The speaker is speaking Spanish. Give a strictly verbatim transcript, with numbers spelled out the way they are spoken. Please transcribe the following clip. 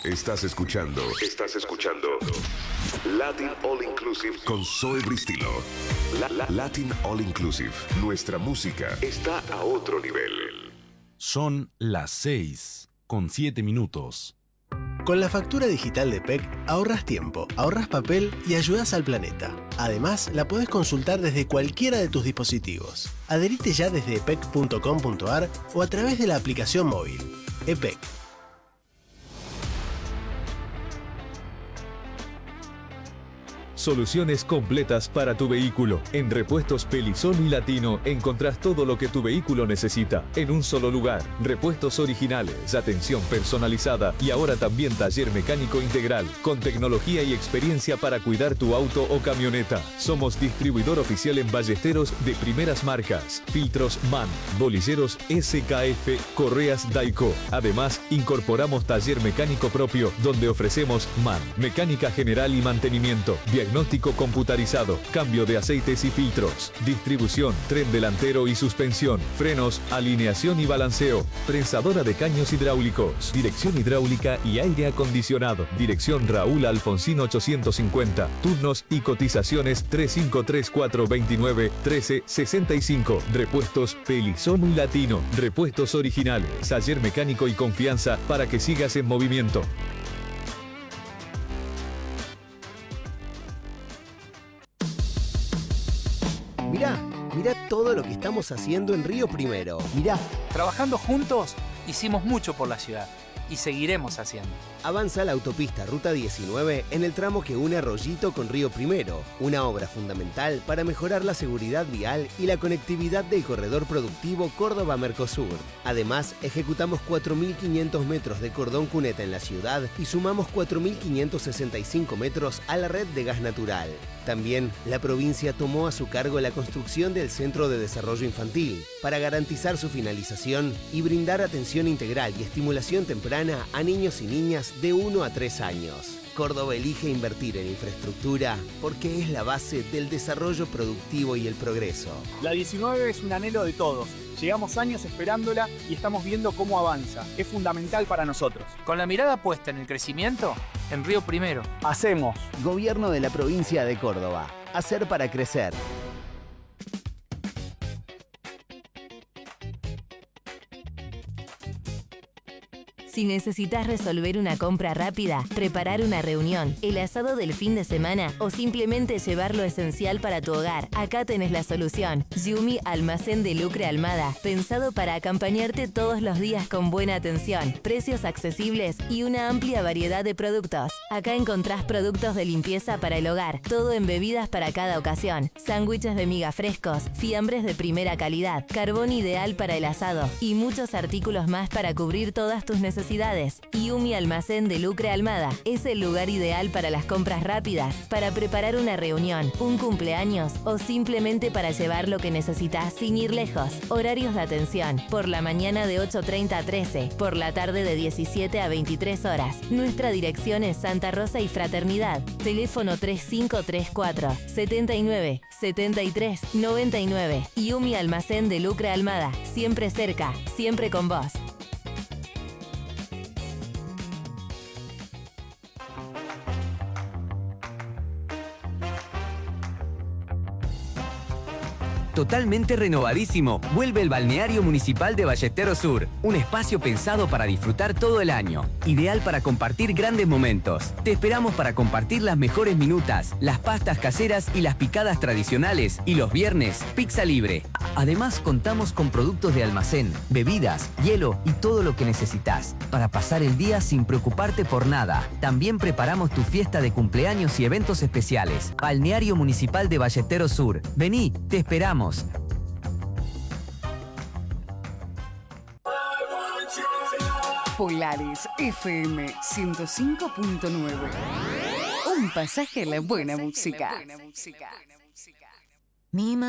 Estás escuchando. Estás escuchando. Latin All Inclusive con Zoe Bristilo. La, la, Latin All Inclusive. Nuestra música está a otro nivel. Son las seis con siete minutos. Con la factura digital de P E C ahorras tiempo, ahorras papel y ayudas al planeta. Además, la podés consultar desde cualquiera de tus dispositivos. Adherite ya desde epec punto com punto ar o a través de la aplicación móvil. E P E C. Soluciones completas para tu vehículo. En Repuestos Pelizón y Latino encontrás todo lo que tu vehículo necesita en un solo lugar. Repuestos originales, atención personalizada y ahora también taller mecánico integral con tecnología y experiencia para cuidar tu auto o camioneta. Somos distribuidor oficial en ballesteros de primeras marcas, filtros MAN, bolilleros S K F, correas Daico. Además, incorporamos taller mecánico propio donde ofrecemos MAN, mecánica general y mantenimiento, diagnóstico computarizado, cambio de aceites y filtros, distribución, tren delantero y suspensión, frenos, alineación y balanceo, prensadora de caños hidráulicos, dirección hidráulica y aire acondicionado. Dirección Raúl Alfonsín ochocientos cincuenta, turnos y cotizaciones tres cinco tres cuatro dos nueve uno tres seis cinco. Repuestos Pelizón y Latino, repuestos originales, taller mecánico y confianza para que sigas en movimiento. Mirá, mirá todo lo que estamos haciendo en Río Primero. Mirá. Trabajando juntos, hicimos mucho por la ciudad y seguiremos haciendo. Avanza la autopista Ruta diecinueve en el tramo que une Arroyito con Río Primero, una obra fundamental para mejorar la seguridad vial y la conectividad del corredor productivo Córdoba-Mercosur. Además, ejecutamos cuatro mil quinientos metros de cordón cuneta en la ciudad y sumamos cuatro mil quinientos sesenta y cinco metros a la red de gas natural. También, la provincia tomó a su cargo la construcción del Centro de Desarrollo Infantil para garantizar su finalización y brindar atención integral y estimulación temprana a niños y niñas de uno a tres años. Córdoba elige invertir en infraestructura porque es la base del desarrollo productivo y el progreso. La diecinueve es un anhelo de todos. Llevamos años esperándola y estamos viendo cómo avanza. Es fundamental para nosotros. Con la mirada puesta en el crecimiento, en Río Primero. Hacemos. Gobierno de la provincia de Córdoba. Hacer para crecer. Si necesitas resolver una compra rápida, preparar una reunión, el asado del fin de semana o simplemente llevar lo esencial para tu hogar, acá tenés la solución. Yumi Almacén de Lucre Almada, pensado para acompañarte todos los días con buena atención, precios accesibles y una amplia variedad de productos. Acá encontrás productos de limpieza para el hogar, todo en bebidas para cada ocasión, sándwiches de miga frescos, fiambres de primera calidad, carbón ideal para el asado y muchos artículos más para cubrir todas tus necesidades. Yumi Almacén de Lucre Almada es el lugar ideal para las compras rápidas, para preparar una reunión, un cumpleaños o simplemente para llevar lo que necesitas sin ir lejos. Horarios de atención: por la mañana de ocho treinta a trece, por la tarde de diecisiete a veintitrés horas. Nuestra dirección es Santa Rosa y Fraternidad. Teléfono tres cinco tres cuatro, setenta y nueve, setenta y tres, noventa y nueve. Yumi Almacén de Lucre Almada, siempre cerca, siempre con vos. Totalmente renovadísimo, vuelve el Balneario Municipal de Ballesteros Sur, un espacio pensado para disfrutar todo el año, ideal para compartir grandes momentos. Te esperamos para compartir las mejores minutas, las pastas caseras y las picadas tradicionales, y los viernes, pizza libre. Además, contamos con productos de almacén, bebidas, hielo y todo lo que necesitas para pasar el día sin preocuparte por nada. También preparamos tu fiesta de cumpleaños y eventos especiales. Balneario Municipal de Ballesteros Sur. Vení, te esperamos. Polaris F M ciento cinco punto nueve. Un pasaje a la buena música. Mi